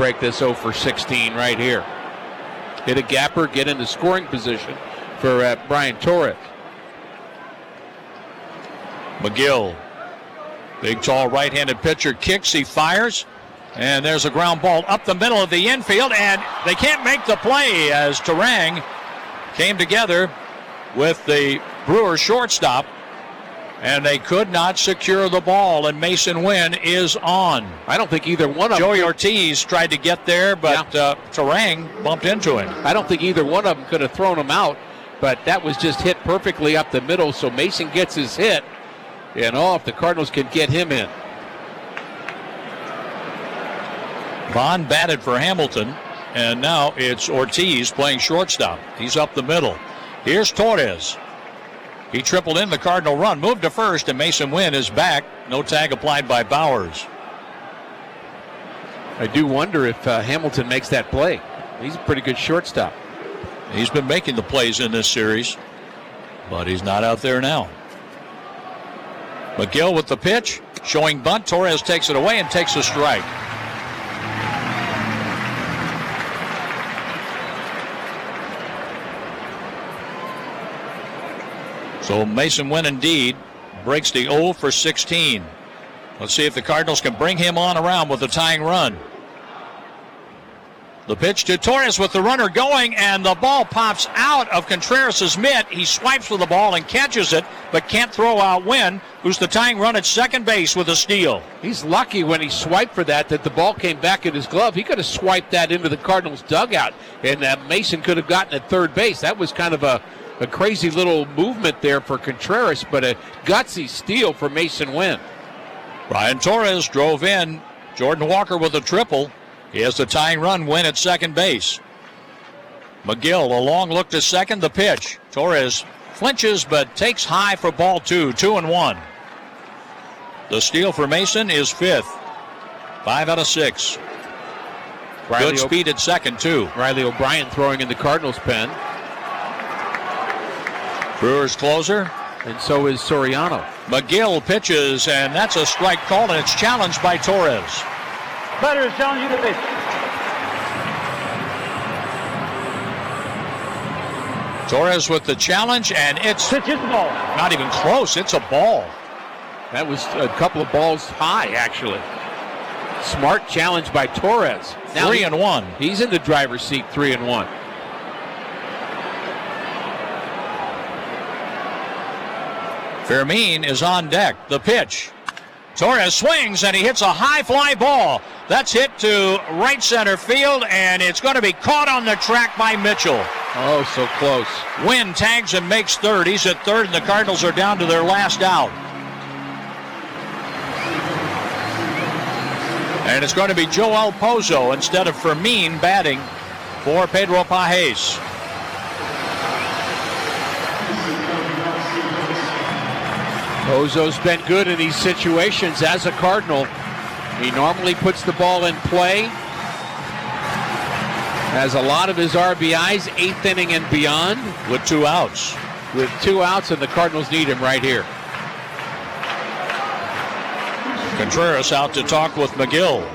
break this 0 for 16 right here. Hit a gapper, get into scoring position for Brian Torres. McGill, big, tall, right-handed pitcher, kicks, he fires, and there's a ground ball up the middle of the infield, and they can't make the play as Turang came together with the Brewers shortstop, and they could not secure the ball, and Mason Wynn is on. I don't think either one of them. Joey Ortiz tried to get there, but Turang bumped into him. I don't think either one of them could have thrown him out, but that was just hit perfectly up the middle, so Mason gets his hit, and if the Cardinals can get him in. Vaughn batted for Hamilton, and now it's Ortiz playing shortstop. He's up the middle. Here's Torres. He tripled in the Cardinal run, moved to first, and Mason Wynn is back. No tag applied by Bowers. I do wonder if Hamilton makes that play. He's a pretty good shortstop. He's been making the plays in this series, but he's not out there now. McGill with the pitch, showing bunt. Torres takes it away and takes a strike. So Mason Wynn indeed breaks the 0 for 16. Let's see if the Cardinals can bring him on around with a tying run. The pitch to Torres with the runner going, and the ball pops out of Contreras' mitt. He swipes for the ball and catches it, but can't throw out Wynn, who's the tying run at second base with a steal. He's lucky when he swiped for that the ball came back in his glove. He could have swiped that into the Cardinals' dugout, and Mason could have gotten at third base. That was kind of a crazy little movement there for Contreras, but a gutsy steal for Mason Wynn. Brian Torres drove in. Jordan Walker with a triple. He has the tying run, Wynn at second base. McGill, a long look to second, the pitch. Torres flinches but takes high for ball 2, 2-1. The steal for Mason is fifth. 5 out of 6. Good speed at second, too. Riley O'Brien throwing in the Cardinals' pen. Brewers closer. And so is Soriano. McGill pitches, and that's a strike called, and it's challenged by Torres. Batter is challenging the pitch. Torres with the challenge, and it's ball. Not even close. It's a ball. That was a couple of balls high, actually. Smart challenge by Torres. Now 3-1. He's in the driver's seat, 3-1. Fermin is on deck. The pitch. Torres swings, and he hits a high fly ball. That's hit to right center field, and it's going to be caught on the track by Mitchell. Oh, so close. Wynn tags and makes third. He's at third, and the Cardinals are down to their last out. And it's going to be Joel Pozo instead of Fermin batting for Pedro Pages. Pozo's been good in these situations as a Cardinal. He normally puts the ball in play. Has a lot of his RBIs, 8th inning and beyond. With 2 outs. With 2 outs, and the Cardinals need him right here. Contreras out to talk with McGill.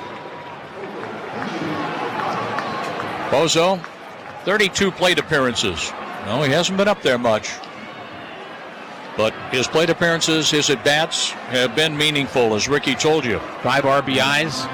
Pozo, 32 plate appearances. No, he hasn't been up there much. But his plate appearances, his at-bats have been meaningful, as Ricky told you. 5 RBIs.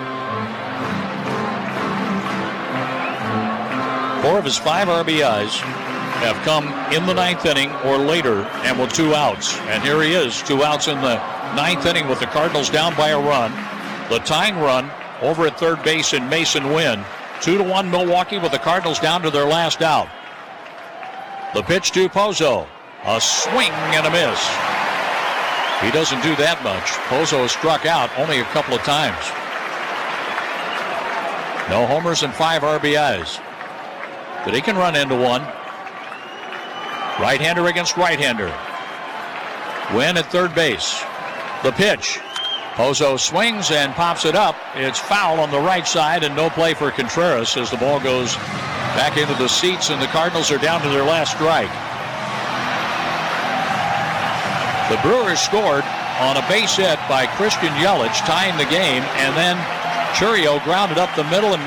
4 of his 5 RBIs have come in the 9th inning or later and with 2 outs. And here he is, 2 outs in the 9th inning with the Cardinals down by a run. The tying run over at third base in Mason Wynn. 2-1 Milwaukee with the Cardinals down to their last out. The pitch to Pozo. A swing and a miss. He doesn't do that much. Pozo has struck out only a couple of times. No homers and 5 RBIs. But he can run into one. Right-hander against right-hander. Wynn at third base. The pitch. Pozo swings and pops it up. It's foul on the right side and no play for Contreras as the ball goes back into the seats and the Cardinals are down to their last strike. The Brewers scored on a base hit by Christian Yelich, tying the game, and then Churio grounded up the middle and